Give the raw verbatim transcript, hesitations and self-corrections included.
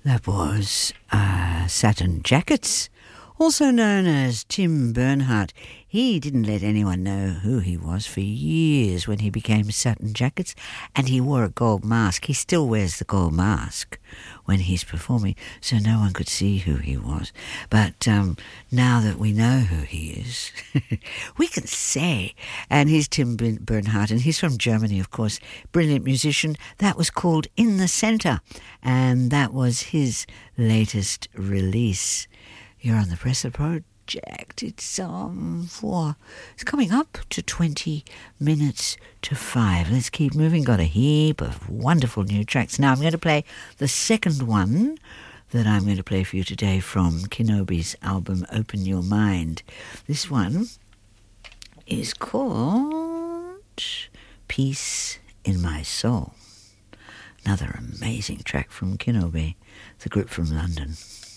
That was uh, Satin Jackets, also known as Tim Bernhardt. He didn't let anyone know who he was for years when he became Satin Jackets, and he wore a gold mask. He still wears the gold mask when he's performing, so no one could see who he was. But um, now that we know who he is, we can say. And he's Tim Bernhardt, and he's from Germany, of course. Brilliant musician. That was called In the Center, and that was his latest release. You're on the Presser Project. It's um four. It's coming up to twenty minutes to five. Let's keep moving. Got a heap of wonderful new tracks. Now I'm going to play the second one that I'm going to play for you today from Kenobi's album Open Your Mind. This one is called Peace in My Soul. Another amazing track from Kenobi, the group from London.